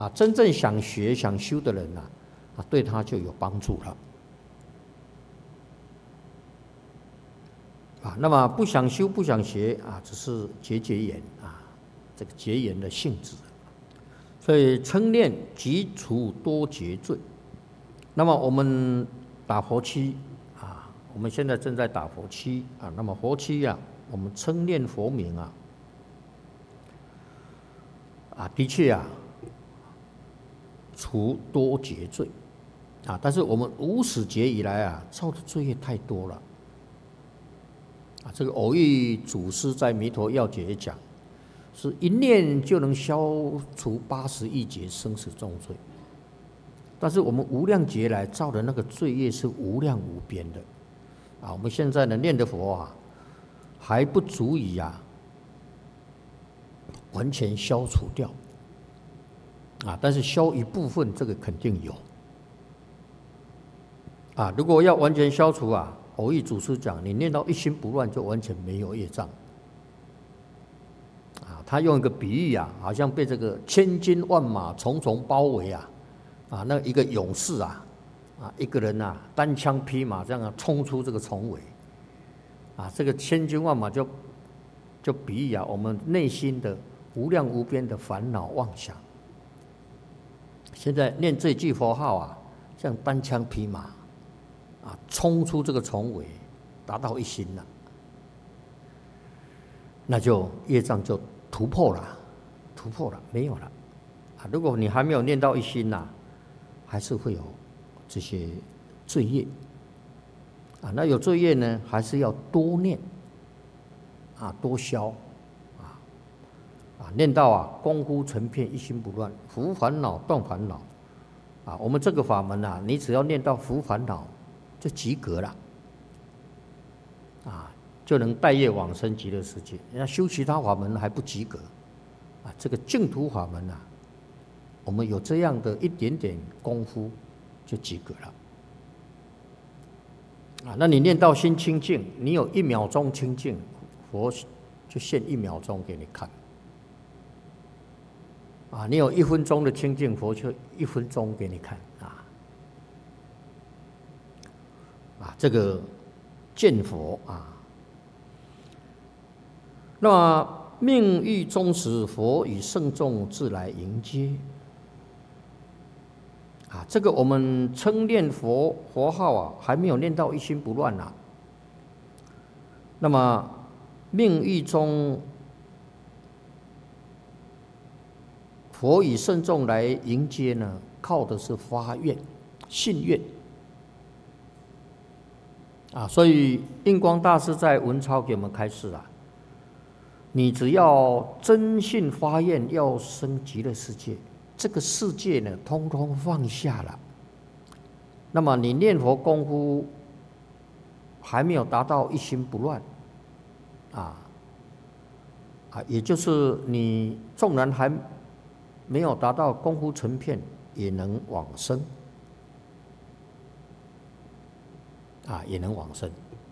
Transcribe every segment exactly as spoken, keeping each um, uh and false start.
啊，真正想学想修的人呐、啊，啊，对他就有帮助了。啊，那么不想修不想学啊，只是结结缘啊，这个结缘的性质。所以称念即除多劫罪。那么我们打佛七啊，我们现在正在打佛七啊。那么佛七啊，我们称念佛名啊，啊，的确啊，除多劫罪啊。但是我们无始劫以来啊，造的罪业太多了啊。这个偶遇祖师在《弥陀要解》讲，是一念就能消除八十亿劫生死重罪。但是我们无量劫来造的那个罪业是无量无边的啊。我们现在呢念的佛啊，还不足以啊完全消除掉啊，但是消一部分，这个肯定有啊。如果要完全消除啊，偶遇祖师讲，你念到一心不乱，就完全没有业障啊。他用一个比喻啊，好像被这个千军万马重重包围啊。啊，那一个勇士啊，啊，一个人啊，单枪匹马这样啊冲出这个重围，啊，这个千军万马就就比喻啊，我们内心的无量无边的烦恼妄想。现在念这句佛号啊，像单枪匹马，啊，冲出这个重围，达到一心了，那就业障就突破了，突破了，没有了。啊，如果你还没有念到一心呐、啊，还是会有这些罪业啊。那有罪业呢，还是要多念啊，多消啊啊，念到啊，功夫成片，一心不乱，伏烦恼，断烦恼啊。我们这个法门啊，你只要念到伏烦恼，就及格了啊，就能带业往生极乐世界。那修其他法门还不及格啊，这个净土法门啊。我们有这样的一点点功夫，就及格了啊。那你念到心清净，你有一秒钟清净，佛就现一秒钟给你看啊。你有一分钟的清净，佛就一分钟给你看啊。啊，这个见佛啊。那么命欲终时，佛与圣众自来迎接。啊，这个我们称念佛佛号啊，还没有念到一心不乱啊。那么命欲中，佛与圣众来迎接呢，靠的是发愿、信愿啊。所以印光大师在文钞给我们开示啊，你只要真信发愿，要生极乐世界。这个世界呢，通通放下了。那么你念佛功夫还没有达到一心不乱，啊啊，也就是你纵然还没有达到功夫成片，也能往生，啊，也能往生。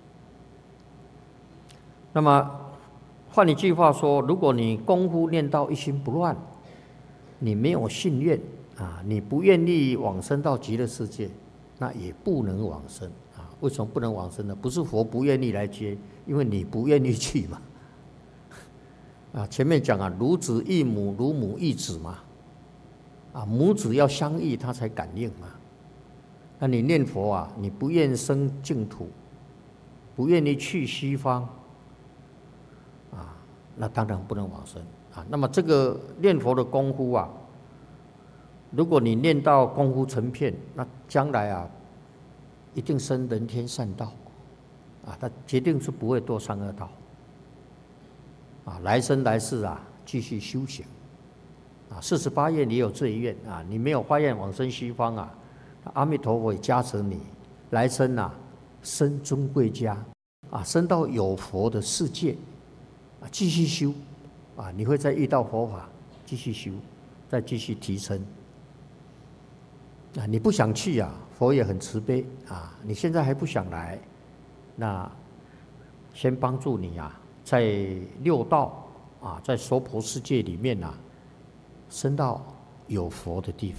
那么换一句话说，如果你功夫念到一心不乱，你没有信愿啊，你不愿意往生到极乐世界，那也不能往生啊。为什么不能往生呢？不是佛不愿意来接，因为你不愿意去嘛。啊，前面讲啊，如子忆母，如母忆子嘛。啊，母子要相依，他才感应嘛。那你念佛啊，你不愿生净土，不愿意去西方，啊，那当然不能往生。啊，那么这个念佛的功夫啊，如果你念到功夫成片，那将来啊，一定生人天善道，啊，他决定是不会堕三恶道，啊，来生来世啊，继续修行，啊，四十八愿也有这一愿啊，你没有发愿往生西方啊，阿弥陀佛也加持你，来生啊，生尊贵家，啊，生到有佛的世界，啊，继续修。啊，你会再遇到佛法，继续修，再继续提升。啊，你不想去啊，佛也很慈悲啊。你现在还不想来，那先帮助你啊，在六道啊，在娑婆世界里面啊，升到有佛的地方。